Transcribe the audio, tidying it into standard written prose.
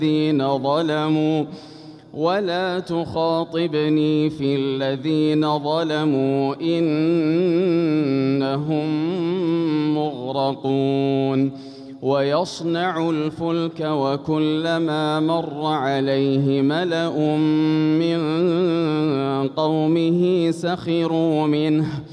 الذين ظلموا ولا تخاطبني في الذين ظلموا إنهم مغرقون. ويصنع الفلك وكلما مر عليه ملأ من قومه سخروا منه